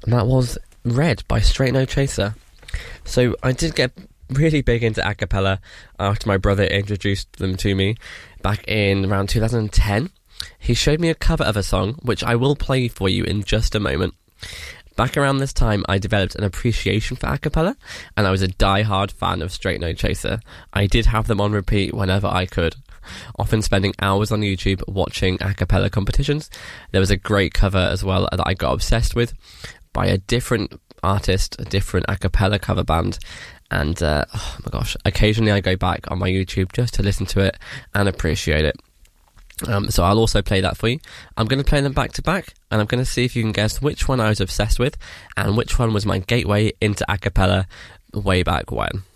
and that was Red by Straight No Chaser. So I did get really big into a cappella after my brother introduced them to me back in around 2010. He showed me a cover of a song, which I will play for you in just a moment. Back around this time, I developed an appreciation for a cappella, and I was a die-hard fan of Straight No Chaser. I did have them on repeat whenever I could, often spending hours on YouTube watching a cappella competitions. There was a great cover as well that I got obsessed with by a different artist, a different a cappella cover band, and oh my gosh, occasionally I go back on my YouTube just to listen to it and appreciate it. So I'll also play that for you. I'm going to play them back to back, and I'm going to see if you can guess which one I was obsessed with and which one was my gateway into a cappella way back when.